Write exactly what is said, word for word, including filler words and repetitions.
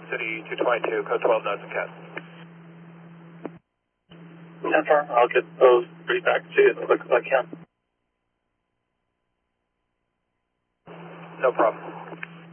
City two twenty-two, code twelve knots and cat. ten four, I'll get those three back to you as quick as I can. No problem.